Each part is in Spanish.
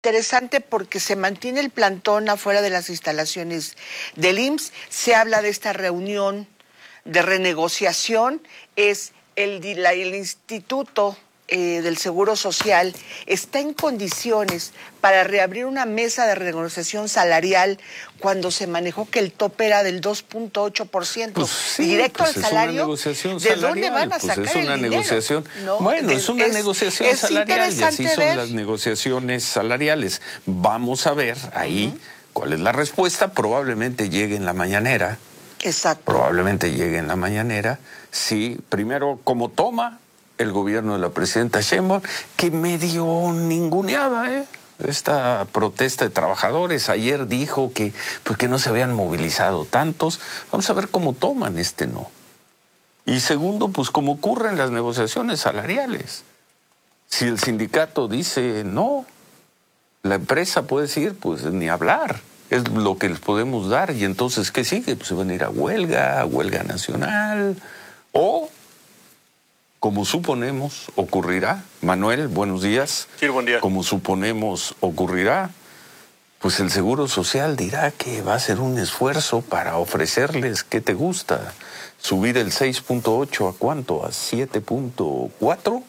Interesante porque se mantiene el plantón afuera de las instalaciones del IMSS. Se habla de esta reunión de renegociación. Es el Instituto del Seguro Social está en condiciones para reabrir una mesa de renegociación salarial cuando se manejó que el tope era del 2.8%. Pues sí, directo pues al salario. ¿De dónde van a sacar el dinero? Negociación. ¿No? Bueno, es una negociación salarial y así son las negociaciones salariales. Vamos a ver ahí cuál es la respuesta. Probablemente llegue en la mañanera. Exacto. Probablemente llegue en la mañanera. Sí, primero, como toma el gobierno de la presidenta Sheinbaum, que medio ninguneaba, esta protesta de trabajadores. Ayer dijo que, pues, que no se habían movilizado tantos. Vamos a ver cómo toman este no. Y segundo, pues como ocurren las negociaciones salariales. Si el sindicato dice no, la empresa puede decir, pues ni hablar. Es lo que les podemos dar. Y entonces, ¿qué sigue? Pues se van a ir a huelga nacional. O, como suponemos, ocurrirá. Manuel, buenos días. Sí, buen día. Como suponemos ocurrirá, pues el Seguro Social dirá que va a hacer un esfuerzo para ofrecerles, ¿qué te gusta? ¿Subir el 6.8 a cuánto? ¿A 7.4?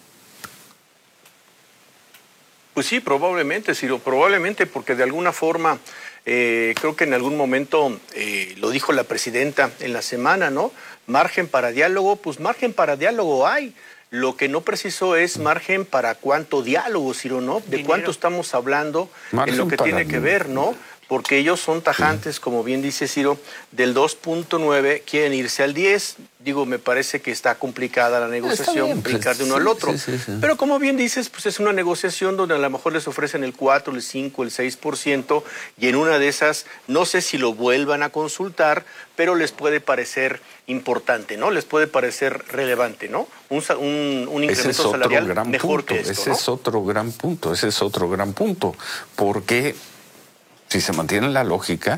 Pues sí, probablemente, Ciro, probablemente, porque de alguna forma, creo que en algún momento lo dijo la presidenta en la semana, ¿no? Margen para diálogo, pues margen para diálogo hay. Lo que no precisó es margen para cuánto diálogo, Ciro, ¿no? De Dinero. cuánto estamos hablando Margen en lo que para tiene que ver, ¿no? Porque ellos son tajantes, como bien dice Ciro, del 2.9 quieren irse al 10. Digo, me parece que está complicada la negociación, bien, pues, brincar de uno al otro. sí. Pero como bien dices, pues es una negociación donde a lo mejor les ofrecen el 4, el 5, el 6%, y en una de esas, no sé si lo vuelvan a consultar, pero les puede parecer importante, ¿no? Les puede parecer relevante, ¿no? Un incremento salarial mejor que esto, Ese ¿no? es otro gran punto, porque si se mantiene la lógica,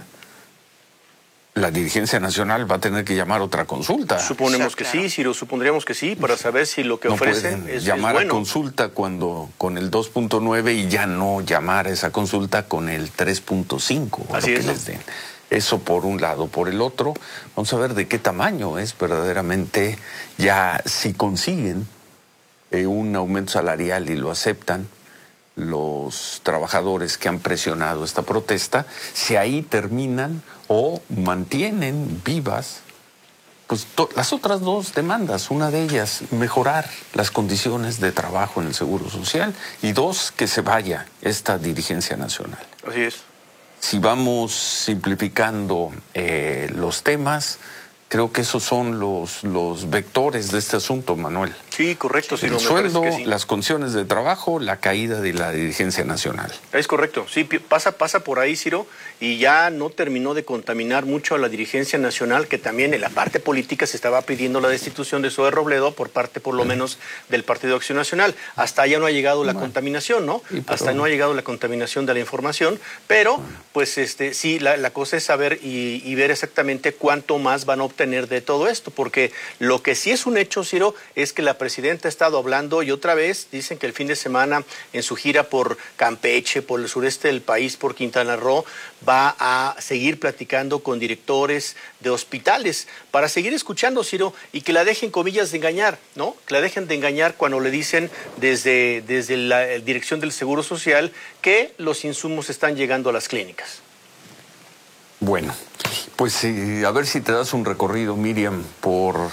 la dirigencia nacional va a tener que llamar otra consulta. Suponemos que sí, Ciro, supondríamos que sí, para saber si lo que ofrecen es llamar bueno. a consulta cuando con el 2.9 y ya no llamar a esa consulta con el 3.5. Así es, ¿no? les den. Eso por un lado. Por el otro, vamos a ver de qué tamaño es verdaderamente, ya si consiguen un aumento salarial y lo aceptan los trabajadores que han presionado esta protesta, si ahí terminan o mantienen vivas pues las otras dos demandas. Una de ellas, mejorar las condiciones de trabajo en el Seguro Social, y dos, que se vaya esta dirigencia nacional. Así es. Si vamos simplificando los temas, creo que esos son los vectores de este asunto, Manuel. Sí, correcto, Ciro. El sueldo, las condiciones de trabajo, la caída de la dirigencia nacional. Es correcto, sí, pasa por ahí, Ciro, y ya no terminó de contaminar mucho a la dirigencia nacional, que también en la parte política se estaba pidiendo la destitución de Zoe Robledo por parte, por lo menos, del Partido Acción Nacional. Hasta allá no ha llegado la contaminación, ¿no? Hasta no ha llegado la contaminación de la información, pero, pues, sí, la cosa es saber y ver exactamente cuánto más van a obtener de todo esto, porque lo que sí es un hecho, Ciro, es que la presidenta ha estado hablando, y otra vez dicen que el fin de semana en su gira por Campeche, por el sureste del país, por Quintana Roo, va a seguir platicando con directores de hospitales para seguir escuchando, Ciro, y que la dejen, comillas, de engañar, ¿no? Que la dejen de engañar cuando le dicen desde la dirección del Seguro Social que los insumos están llegando a las clínicas. Bueno, pues a ver si te das un recorrido, Miriam, por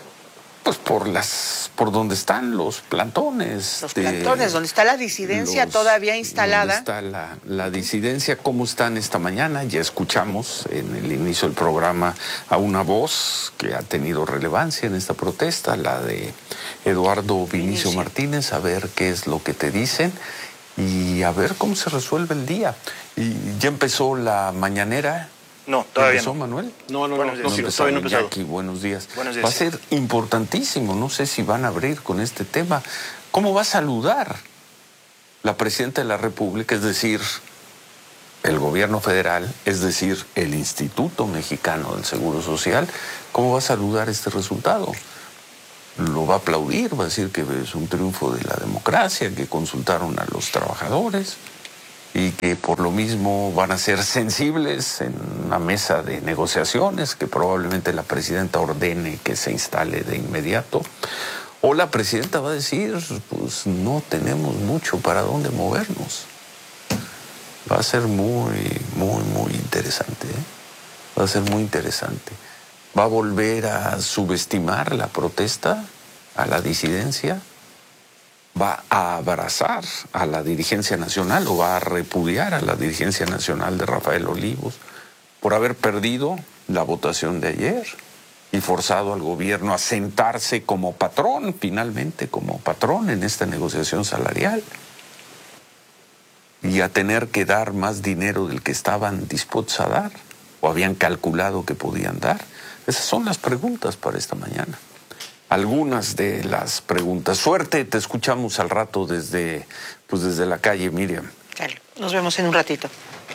donde están los plantones. Los plantones, donde está la disidencia todavía instalada. Donde está la disidencia, cómo están esta mañana. Ya escuchamos en el inicio del programa a una voz que ha tenido relevancia en esta protesta, la de Eduardo Vinicio Martínez, a ver qué es lo que te dicen y a ver cómo se resuelve el día. Y ya empezó la mañanera. No, todavía ¿Empezó, no. Manuel? No, todavía no Empezó, ha empezado. Jackie, buenos días. Buenos días. Va a ser importantísimo, no sé si van a abrir con este tema. ¿Cómo va a saludar la presidenta de la República, es decir, el gobierno federal, es decir, el Instituto Mexicano del Seguro Social? ¿Cómo va a saludar este resultado? Lo va a aplaudir, va a decir que es un triunfo de la democracia, que consultaron a los trabajadores. y que por lo mismo van a ser sensibles en una mesa de negociaciones que probablemente la presidenta ordene que se instale de inmediato. O la presidenta va a decir, pues no tenemos mucho para dónde movernos. Va a ser muy interesante, ¿eh? Va a ser muy interesante. Va a volver a subestimar la protesta, a la disidencia. Va a abrazar a la dirigencia nacional o va a repudiar a la dirigencia nacional de Rafael Olivos por haber perdido la votación de ayer y forzado al gobierno a sentarse como patrón, finalmente como patrón en esta negociación salarial y a tener que dar más dinero del que estaban dispuestos a dar o habían calculado que podían dar. Esas son las preguntas para esta mañana. Algunas de las preguntas. Suerte, te escuchamos al rato desde la calle, Miriam. Claro, nos vemos en un ratito.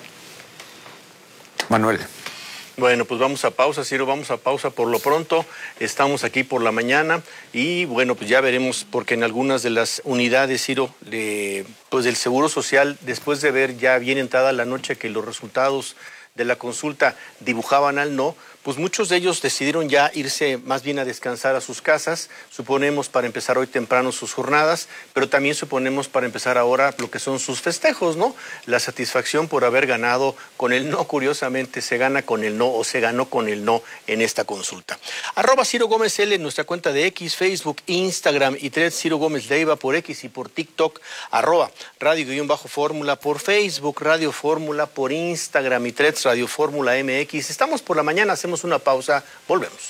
Manuel. Bueno, pues vamos a pausa, Ciro, vamos a pausa por lo pronto. Estamos aquí por la mañana y bueno, pues ya veremos, porque en algunas de las unidades, Ciro, pues del Seguro Social, después de ver ya bien entrada la noche que los resultados de la consulta dibujaban al no, pues muchos de ellos decidieron ya irse más bien a descansar a sus casas, suponemos para empezar hoy temprano sus jornadas, pero también suponemos para empezar ahora lo que son sus festejos, ¿no? La satisfacción por haber ganado con el no, curiosamente se gana con el no o se ganó con el no en esta consulta. @Ciro Gómez L en nuestra cuenta de X, Facebook, Instagram y Threads, Ciro Gómez Leiva por X y por TikTok, @Radio_Fórmula por Facebook, Radio Fórmula por Instagram y Threads, Radio Fórmula MX. Estamos por la mañana, hacemos una pausa, volvemos.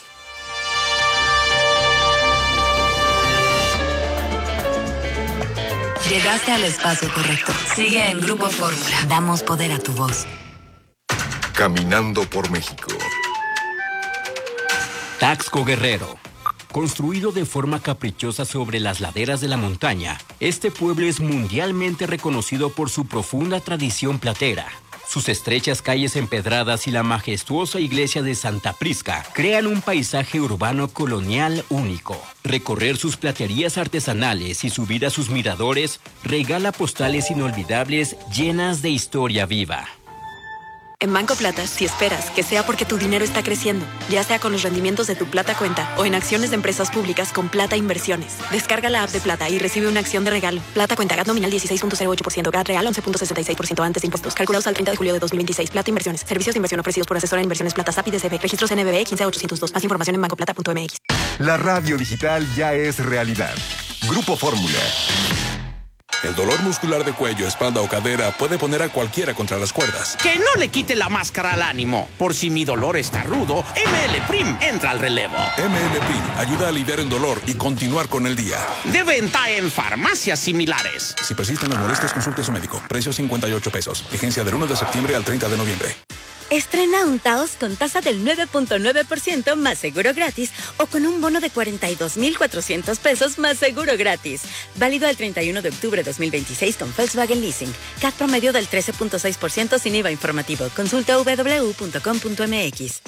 Llegaste al espacio correcto. Sigue en Grupo Fórmula. Damos poder a tu voz. Caminando por México. Taxco Guerrero. Construido de forma caprichosa sobre las laderas de la montaña, este pueblo es mundialmente reconocido por su profunda tradición platera. Sus estrechas calles empedradas y la majestuosa iglesia de Santa Prisca crean un paisaje urbano colonial único. Recorrer sus platerías artesanales y subir a sus miradores regala postales inolvidables llenas de historia viva. En Banco Plata, si esperas que sea porque tu dinero está creciendo, ya sea con los rendimientos de tu Plata Cuenta o en acciones de empresas públicas con Plata Inversiones, descarga la app de Plata y recibe una acción de regalo. Plata Cuenta, GAT nominal 16.08%, GAT real 11.66% antes de impuestos. Calculados al 30 de julio de 2026. Plata Inversiones. Servicios de inversión ofrecidos por asesora en inversiones Plata SAP y DCB. Registros NBE 15802. Más información en bancoplata.mx. La radio digital ya es realidad. Grupo Fórmula. El dolor muscular de cuello, espalda o cadera puede poner a cualquiera contra las cuerdas. Que no le quite la máscara al ánimo. Por si mi dolor está rudo, ML Prim entra al relevo. ML Prim ayuda a aliviar el dolor y continuar con el día. De venta en farmacias similares. Si persisten las molestias, consulte a su médico. Precio 58 pesos. Vigencia del 1 de septiembre al 30 de noviembre. Estrena un Taos con tasa del 9.9% más seguro gratis o con un bono de 42,400 pesos más seguro gratis. Válido al 31 de octubre de 2026 con Volkswagen Leasing. CAT promedio del 13.6% sin IVA informativo. Consulta www.com.mx.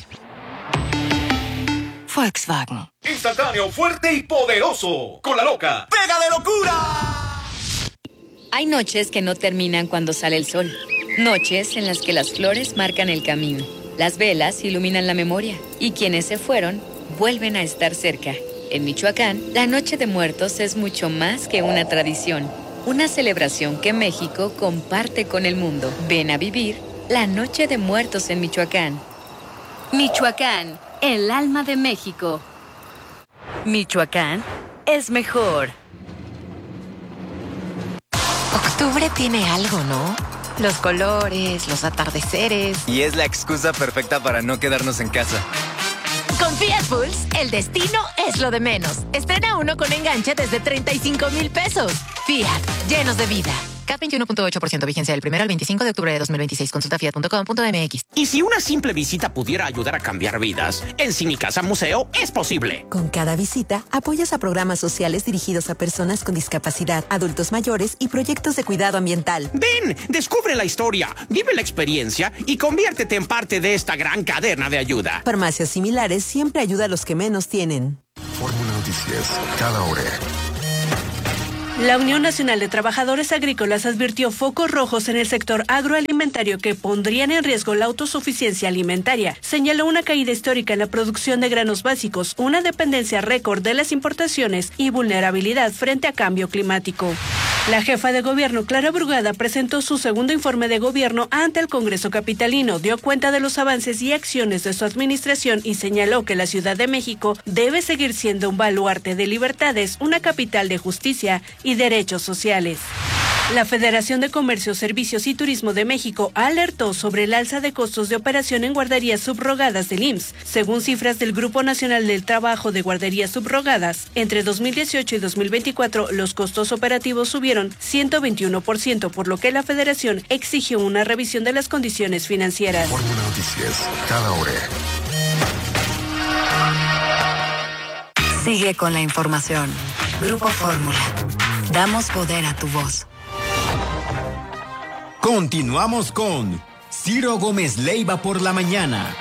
Volkswagen. Instantáneo, fuerte y poderoso. Con la loca. ¡Pega de locura! Hay noches que no terminan cuando sale el sol. Noches en las que las flores marcan el camino. Las velas iluminan la memoria. Y quienes se fueron, vuelven a estar cerca. En Michoacán, la Noche de Muertos es mucho más que una tradición. Una celebración que México comparte con el mundo. Ven a vivir la Noche de Muertos en Michoacán. Michoacán, el alma de México. Michoacán es mejor. Octubre tiene algo, ¿no? Los colores, los atardeceres. Y es la excusa perfecta para no quedarnos en casa. Con Fiat Pulse, el destino es lo de menos. Estrena uno con enganche desde 35,000 pesos. Fiat, llenos de vida. CAT 21.8%, vigencia del 1 al 25 de octubre de 2026. Consulta fiat.com.mx. Y si una simple visita pudiera ayudar a cambiar vidas, en Cinicasa Museo es posible. Con cada visita, apoyas a programas sociales dirigidos a personas con discapacidad, adultos mayores y proyectos de cuidado ambiental. Ven, descubre la historia, vive la experiencia y conviértete en parte de esta gran cadena de ayuda. Farmacias Similares siempre ayuda a los que menos tienen. Fórmula Noticias, cada hora. La Unión Nacional de Trabajadores Agrícolas advirtió focos rojos en el sector agroalimentario que pondrían en riesgo la autosuficiencia alimentaria. Señaló una caída histórica en la producción de granos básicos, una dependencia récord de las importaciones y vulnerabilidad frente a cambio climático. La jefa de gobierno, Clara Brugada, presentó su segundo informe de gobierno ante el Congreso capitalino, dio cuenta de los avances y acciones de su administración y señaló que la Ciudad de México debe seguir siendo un baluarte de libertades, una capital de justicia y derechos sociales. La Federación de Comercio, Servicios y Turismo de México alertó sobre el alza de costos de operación en guarderías subrogadas del IMSS. Según cifras del Grupo Nacional del Trabajo de Guarderías Subrogadas, entre 2018 y 2024 los costos operativos subieron 121%, por lo que la Federación exigió una revisión de las condiciones financieras. Fórmula Noticias, cada hora. Sigue con la información. Grupo Fórmula. Damos poder a tu voz. Continuamos con Ciro Gómez Leiva por la mañana.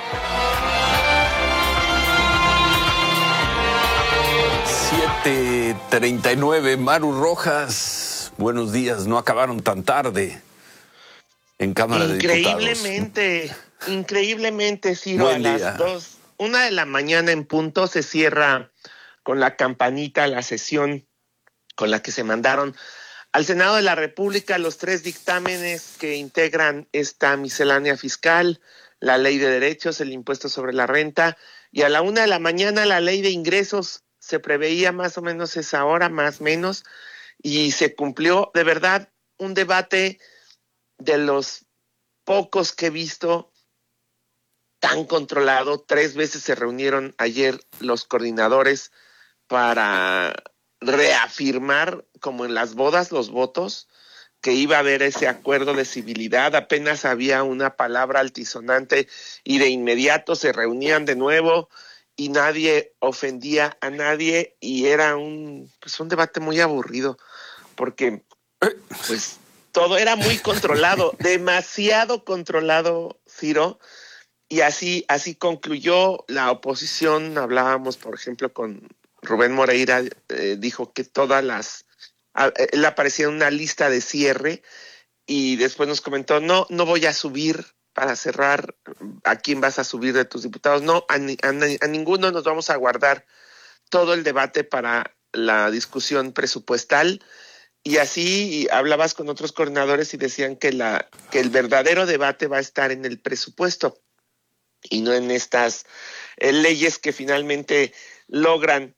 7:39, Maru Rojas. Buenos días, no acabaron tan tarde en Cámara de Diputados. Increíblemente, Ciro, Buen a día. las 1 de la mañana en punto se cierra con la campanita la sesión con la que se mandaron al Senado de la República los 3 dictámenes que integran esta miscelánea fiscal, la ley de derechos, el impuesto sobre la renta, y a la 1 de la mañana la ley de ingresos. Se preveía más o menos esa hora, más o menos, y se cumplió. De verdad, un debate de los pocos que he visto tan controlado. 3 veces se reunieron ayer los coordinadores para reafirmar, como en las bodas, los votos, que iba a haber ese acuerdo de civilidad. Apenas había una palabra altisonante y de inmediato se reunían de nuevo y nadie ofendía a nadie, y era un debate muy aburrido porque pues todo era muy controlado, demasiado controlado, Ciro, y así concluyó la oposición. Hablábamos, por ejemplo, con Rubén Moreira, dijo que él aparecía en una lista de cierre, y después nos comentó, no voy a subir para cerrar. ¿A quién vas a subir de tus diputados? No, a ninguno. Nos vamos a guardar todo el debate para la discusión presupuestal. Y así hablabas con otros coordinadores y decían que el verdadero debate va a estar en el presupuesto y no en estas leyes que finalmente logran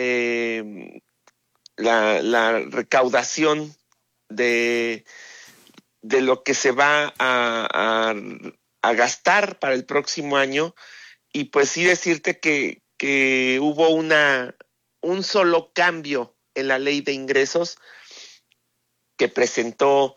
la recaudación de lo que se va a gastar para el próximo año. Y pues sí decirte que hubo un solo cambio en la ley de ingresos que presentó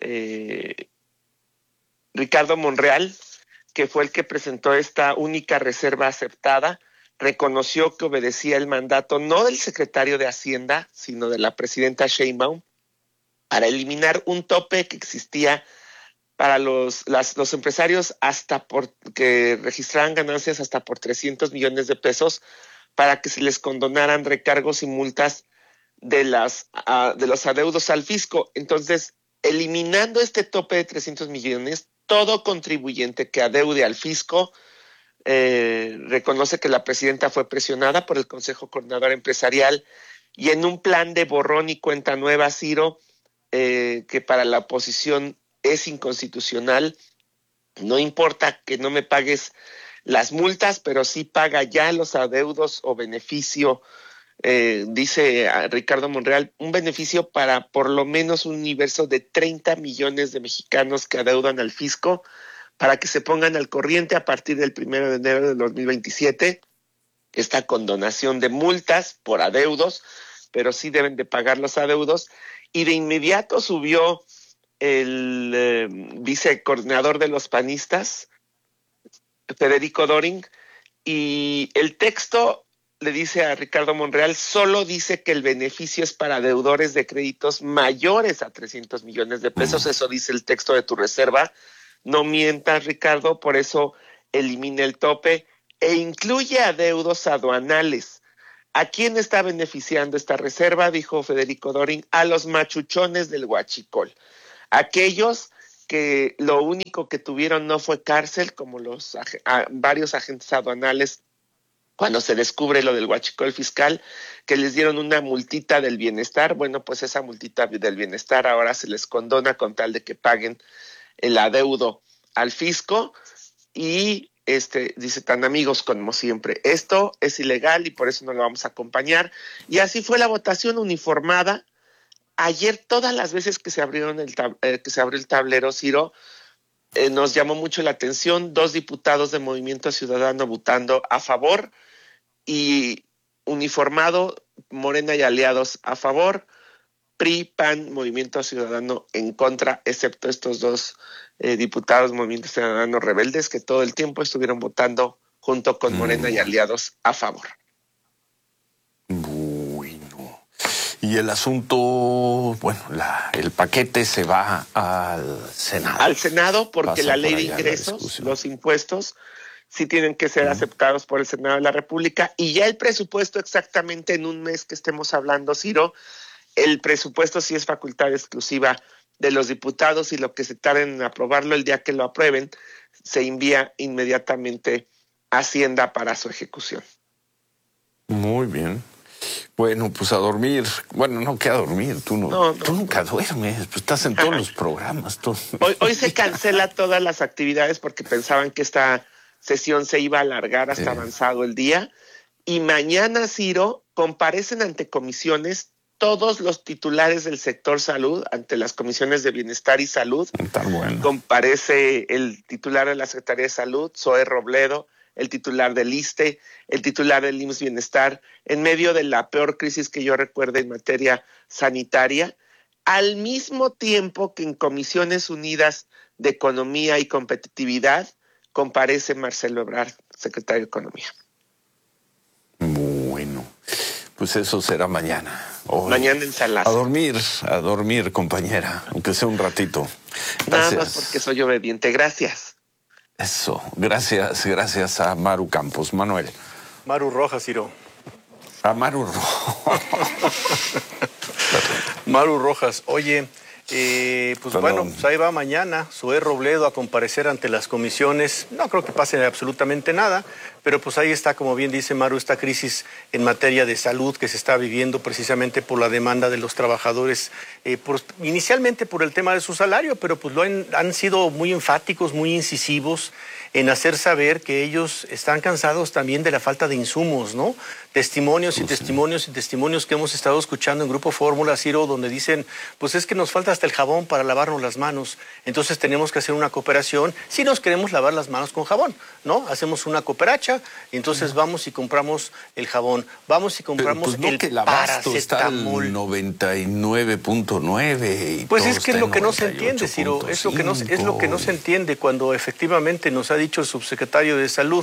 Ricardo Monreal, que fue el que presentó esta única reserva aceptada. Reconoció que obedecía el mandato no del secretario de Hacienda, sino de la presidenta Sheinbaum, para eliminar un tope que existía para los empresarios que registraran ganancias hasta por 300 millones de pesos, para que se les condonaran recargos y multas de los adeudos al fisco. Entonces, eliminando este tope de 300 millones, todo contribuyente que adeude al fisco reconoce que la presidenta fue presionada por el Consejo Coordinador Empresarial, y en un plan de borrón y cuenta nueva, Ciro, que para la oposición es inconstitucional. No importa que no me pagues las multas, pero sí paga ya los adeudos o beneficio, dice Ricardo Monreal, un beneficio para por lo menos un universo de 30 millones de mexicanos que adeudan al fisco, para que se pongan al corriente a partir del 1 de enero de 2027, esta condonación de multas por adeudos, pero sí deben de pagar los adeudos. Y de inmediato subió el vicecoordinador de los panistas, Federico Doring, y el texto le dice a Ricardo Monreal, solo dice que el beneficio es para deudores de créditos mayores a 300 millones de pesos. Eso dice el texto de tu reserva. No mientas, Ricardo, por eso elimina el tope e incluye adeudos aduanales ¿A quién está beneficiando esta reserva? Dijo Federico Dorin, a los machuchones del huachicol. Aquellos que lo único que tuvieron no fue cárcel, como varios agentes aduanales cuando se descubre lo del huachicol fiscal, que les dieron una multita del bienestar. Bueno, pues esa multita del bienestar ahora se les condona con tal de que paguen el adeudo al fisco y dice, tan amigos como siempre. Esto es ilegal y por eso no lo vamos a acompañar. Y así fue la votación uniformada. Ayer, todas las veces que se abrió el tablero, Ciro, nos llamó mucho la atención 2 diputados de Movimiento Ciudadano votando a favor y uniformado Morena y aliados a favor, PRI, PAN, Movimiento Ciudadano en contra, excepto estos 2 diputados Movimiento Ciudadano rebeldes que todo el tiempo estuvieron votando junto con Morena y aliados a favor. Bueno. Y el asunto, bueno, el paquete se va al Senado. Al Senado porque la ley de ingresos, los impuestos, sí tienen que ser aceptados por el Senado de la República y ya el presupuesto exactamente en un mes que estemos hablando, Ciro, el presupuesto sí es facultad exclusiva de los diputados y lo que se tarden en aprobarlo, el día que lo aprueben, se envía inmediatamente a Hacienda para su ejecución. Muy bien. Bueno, pues a dormir. Bueno, no, que a dormir. Tú nunca duermes, pues estás en todos los programas. Hoy se cancela todas las actividades porque pensaban que esta sesión se iba a alargar hasta avanzado el día. Y mañana, Ciro, comparecen ante comisiones todos los titulares del sector salud, ante las comisiones de Bienestar y Salud. Bueno. Comparece el titular de la Secretaría de Salud, Zoé Robledo, el titular del ISSSTE, el titular del IMSS Bienestar, en medio de la peor crisis que yo recuerdo en materia sanitaria, al mismo tiempo que en Comisiones Unidas de Economía y Competitividad comparece Marcelo Ebrard, secretario de Economía. Bueno, pues eso será mañana. Hoy. Mañana en Salaza. A dormir, compañera, aunque sea un ratito. Gracias. Nada más porque soy obediente. Gracias. Eso, gracias a Maru Campos. Manuel. Maru Rojas, Ciro. A Maru Rojas. Maru Rojas, oye, pues bueno, pues ahí va mañana Zoé Robledo a comparecer ante las comisiones. No creo que pase absolutamente nada, pero pues ahí está, como bien dice Maru, esta crisis en materia de salud que se está viviendo precisamente por la demanda de los trabajadores, inicialmente por el tema de su salario, pero pues han sido muy enfáticos, muy incisivos en hacer saber que ellos están cansados también de la falta de insumos, ¿no? Testimonios y testimonios y testimonios que hemos estado escuchando en Grupo Fórmula, Ciro, donde dicen, pues es que nos falta hasta el jabón para lavarnos las manos, entonces tenemos que hacer una cooperación si nos queremos lavar las manos con jabón, ¿no? Hacemos una cooperacha y entonces vamos y compramos el jabón, vamos y compramos pues no, el que el abasto paracetamol. Está al 99.9. Pues es que es lo que no se entiende, Ciro, es lo que no se entiende cuando efectivamente nos ha dicho el subsecretario de Salud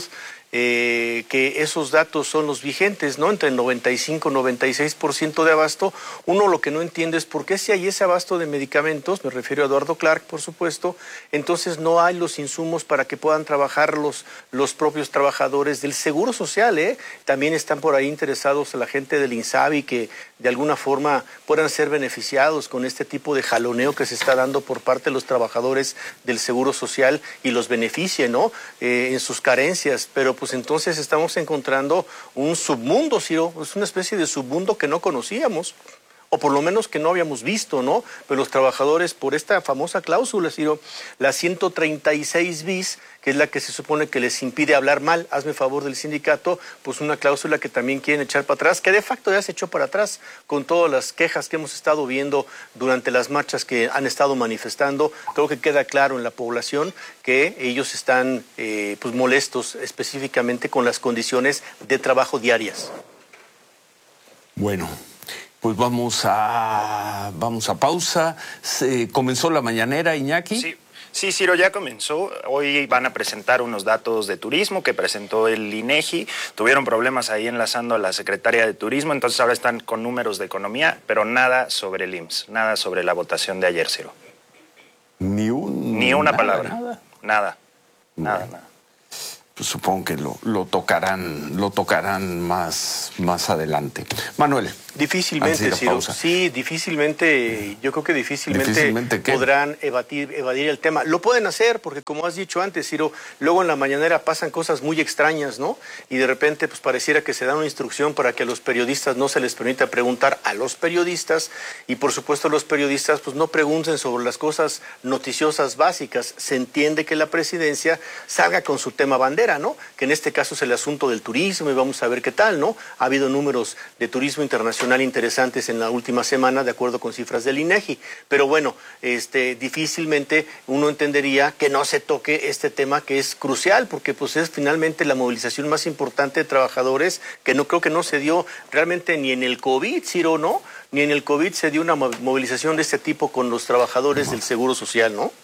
que esos datos son los vigentes, ¿no? Entre el 95 y 96% de abasto. Uno lo que no entiende es por qué si hay ese abasto de medicamentos, me refiero a Eduardo Clark, por supuesto, entonces no hay los insumos para que puedan trabajar los propios trabajadores del Seguro Social, ¿eh? También están por ahí interesados la gente del INSABI que de alguna forma puedan ser beneficiados con este tipo de jaloneo que se está dando por parte de los trabajadores del Seguro Social y los beneficie, ¿no? En sus carencias, pero pues entonces estamos encontrando un submundo, Ciro, es una especie de submundo que no conocíamos, o por lo menos que no habíamos visto, ¿no? Pero los trabajadores, por esta famosa cláusula, Ciro, la 136 bis, que es la que se supone que les impide hablar mal, hazme favor del sindicato, pues una cláusula que también quieren echar para atrás, que de facto ya se echó para atrás con todas las quejas que hemos estado viendo durante las marchas que han estado manifestando. Creo que queda claro en la población que ellos están pues molestos específicamente con las condiciones de trabajo diarias. Bueno, pues vamos a pausa. ¿Comenzó la mañanera, Iñaki? Sí, Ciro, ya comenzó. Hoy van a presentar unos datos de turismo que presentó el INEGI. Tuvieron problemas ahí enlazando a la Secretaría de Turismo, entonces ahora están con números de economía, pero nada sobre el IMSS, nada sobre la votación de ayer, Ciro. Ni una palabra. Nada. pues supongo que lo tocarán más adelante. Manuel. Difícilmente, Ciro. Sí, difícilmente, yo creo que difícilmente podrán evadir el tema. Lo pueden hacer porque, como has dicho antes, Ciro, luego en la mañanera pasan cosas muy extrañas, ¿no? Y de repente, pues pareciera que se da una instrucción para que a los periodistas no se les permita preguntar a los periodistas y, por supuesto, los periodistas pues no pregunten sobre las cosas noticiosas básicas. Se entiende que la presidencia salga con su tema bandera, ¿no? Que en este caso es el asunto del turismo y vamos a ver qué tal, ¿no? Ha habido números de turismo internacional interesantes en la última semana, de acuerdo con cifras del INEGI. Pero bueno, difícilmente uno entendería que no se toque este tema que es crucial, porque pues es finalmente la movilización más importante de trabajadores, que no creo que no se dio realmente ni en el COVID, Ciro, ¿no? Ni en el COVID se dio una movilización de este tipo con los trabajadores del Seguro Social, ¿no?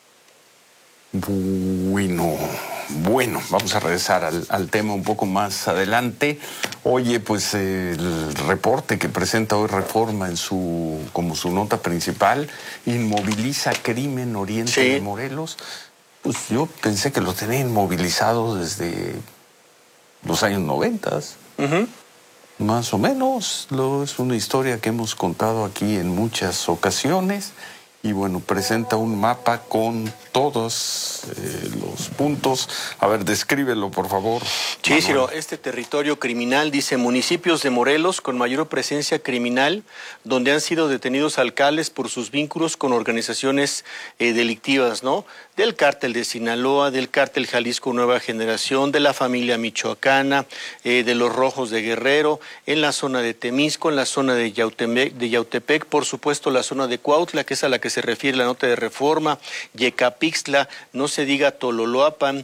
Bueno, vamos a regresar al tema un poco más adelante. Oye, pues el reporte que presenta hoy Reforma como su nota principal, inmoviliza crimen Oriente de Morelos. Pues yo pensé que lo tenían inmovilizado desde los años 90. Más o menos. Es una historia que hemos contado aquí en muchas ocasiones. Y bueno, presenta un mapa con todos los puntos. A ver, descríbelo, por favor. Sí, Ciro, este territorio criminal, dice, municipios de Morelos con mayor presencia criminal, donde han sido detenidos alcaldes por sus vínculos con organizaciones delictivas, ¿no? Del cártel de Sinaloa, del cártel Jalisco Nueva Generación, de la familia michoacana, de los Rojos de Guerrero, en la zona de Temisco, en la zona de Yautepec, por supuesto la zona de Cuautla, que es a la que se refiere la nota de Reforma, Yecapixtla, no se diga Totolapan,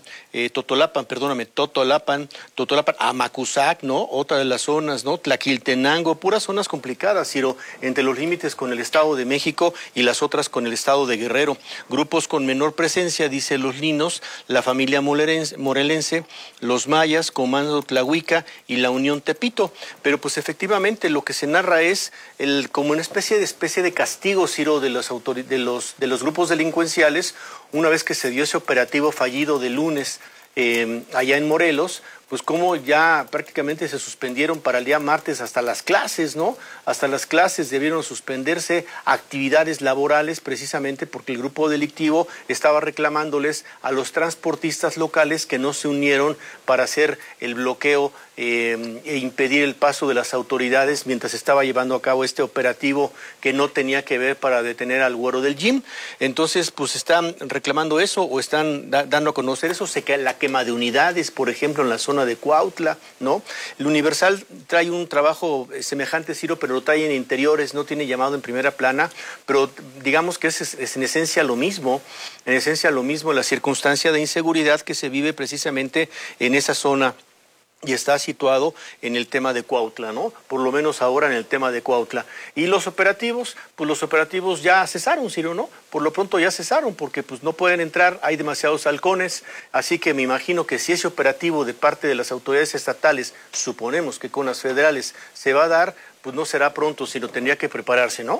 Amacuzac, ¿no? Otra de las zonas, ¿no? Tlaquiltenango, puras zonas complicadas, Ciro, entre los límites con el Estado de México y las otras con el Estado de Guerrero. Grupos con menor presencia, dice los Linos, la familia morelense, los mayas, Comando Tlahuica y la Unión Tepito. Pero pues efectivamente lo que se narra es como una especie de castigo, Ciro, de las autoridades, de los grupos delincuenciales, una vez que se dio ese operativo fallido de lunes allá en Morelos, pues como ya prácticamente se suspendieron para el día martes hasta las clases, ¿no? Hasta las clases debieron suspenderse, actividades laborales, precisamente porque el grupo delictivo estaba reclamándoles a los transportistas locales que no se unieron para hacer el bloqueo e impedir el paso de las autoridades mientras estaba llevando a cabo este operativo que no tenía que ver para detener al güero del gym. Entonces, pues están reclamando eso o están dando a conocer eso. Se cae la quema de unidades, por ejemplo, en la zona de Cuautla, ¿no? El Universal trae un trabajo semejante, Ciro, pero lo trae en interiores, no tiene llamado en primera plana, pero digamos que es en esencia lo mismo, la circunstancia de inseguridad que se vive precisamente en esa zona. Y está situado en el tema de Cuautla, ¿no? Por lo menos ahora en el tema de Cuautla. Y los operativos, pues los operativos ya cesaron, Ciro, ¿no? Por lo pronto ya cesaron, porque pues no pueden entrar, hay demasiados halcones, así que me imagino que si ese operativo de parte de las autoridades estatales, suponemos que con las federales se va a dar, pues no será pronto, sino tendría que prepararse, ¿no?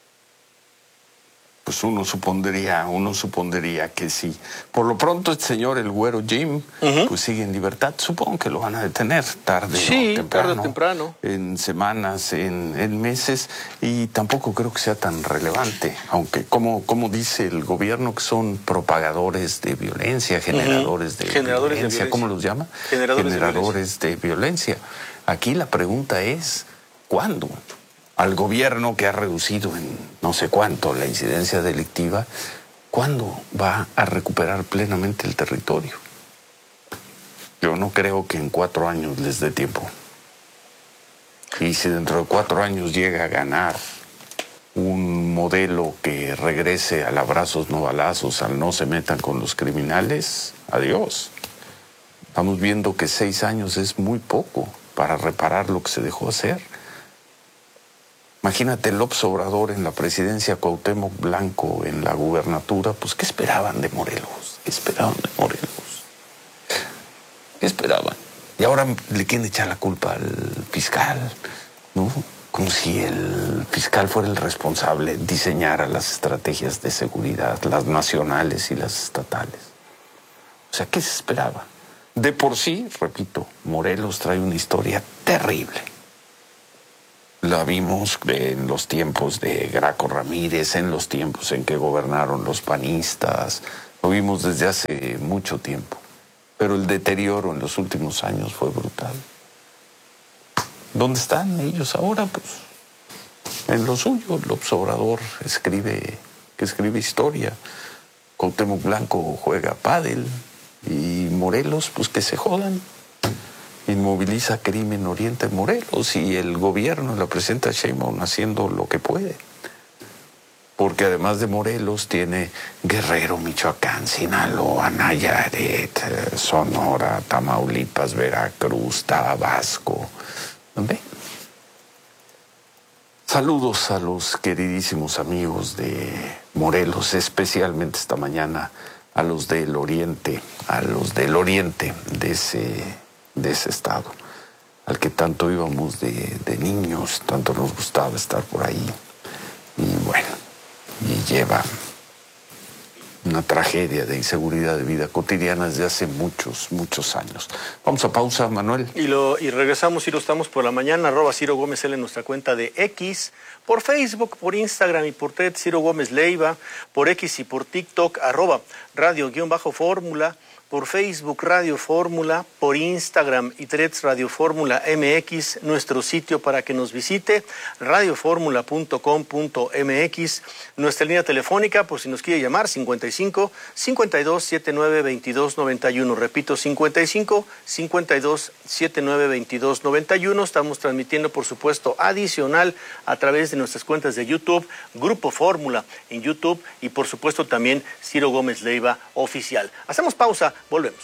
Pues uno supondría que sí. Por lo pronto, el señor El Güero Jim, pues sigue en libertad. Supongo que lo van a detener tarde o temprano. En semanas, en meses, y tampoco creo que sea tan relevante. Aunque, como dice el gobierno, que son propagadores de violencia, generadores de violencia. ¿Cómo los llama? Generadores de violencia. Aquí la pregunta es, ¿cuándo? Al gobierno que ha reducido en no sé cuánto la incidencia delictiva, ¿cuándo va a recuperar plenamente el territorio? Yo no creo que en 4 años les dé tiempo. Y si dentro de 4 años llega a ganar un modelo que regrese al abrazos no balazos, al no se metan con los criminales, adiós. Estamos viendo que 6 años es muy poco para reparar lo que se dejó hacer. Imagínate López Obrador en la presidencia, Cuauhtémoc Blanco en la gubernatura, pues ¿qué esperaban de Morelos? ¿Qué esperaban? Y ahora le quieren echar la culpa al fiscal, ¿no? Como si el fiscal fuera el responsable de diseñar las estrategias de seguridad, las nacionales y las estatales. O sea, ¿qué se esperaba? De por sí, repito, Morelos trae una historia terrible. La vimos en los tiempos de Graco Ramírez, en los tiempos en que gobernaron los panistas. Lo vimos desde hace mucho tiempo. Pero el deterioro en los últimos años fue brutal. ¿Dónde están ellos ahora? Pues en lo suyo. López Obrador escribe historia. Cuauhtémoc Blanco juega pádel. Y Morelos, pues que se jodan. Inmoviliza crimen Oriente Morelos y el gobierno, la presidenta Sheinbaum, haciendo lo que puede. Porque además de Morelos tiene Guerrero, Michoacán, Sinaloa, Nayarit, Sonora, Tamaulipas, Veracruz, Tabasco. ¿Dónde? Saludos a los queridísimos amigos de Morelos, especialmente esta mañana a los del oriente de ese estado, al que tanto íbamos de niños, tanto nos gustaba estar por ahí. Y bueno, y lleva una tragedia de inseguridad de vida cotidiana desde hace muchos años. Vamos a pausa, Manuel. Y regresamos, Ciro, estamos por la mañana, @Ciro Gómez L en nuestra cuenta de X, por Facebook, por Instagram y por Twitter, Ciro Gómez Leiva, por X y por TikTok, @Radio_Fórmula, por Facebook Radio Fórmula, por Instagram y Threads Radio Fórmula MX, nuestro sitio para que nos visite, radioformula.com.mx, nuestra línea telefónica por si nos quiere llamar, 55 52 79 22 91, repito, 55 52 79 22 91. Estamos transmitiendo, por supuesto, adicional a través de nuestras cuentas de YouTube, Grupo Fórmula en YouTube y por supuesto también Ciro Gómez Leiva Oficial. Hacemos pausa. Volvemos.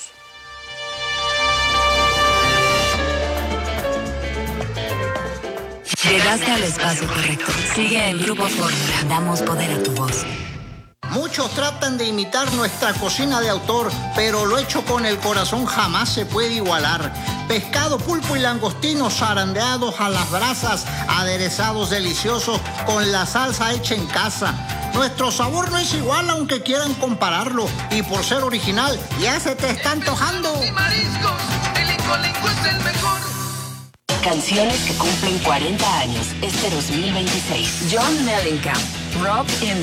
Llegaste al espacio correcto. Sigue el Grupo Fórmula. Damos poder a tu voz. Muchos tratan de imitar nuestra cocina de autor, pero lo hecho con el corazón jamás se puede igualar. Pescado, pulpo y langostinos zarandeados a las brasas, aderezados deliciosos con la salsa hecha en casa. Nuestro sabor no es igual aunque quieran compararlo, y por ser original ya se te está antojando. Mariscos, el Incolinco es el mejor. Canciones que cumplen 40 años este 2026. John Mellencamp, Rock in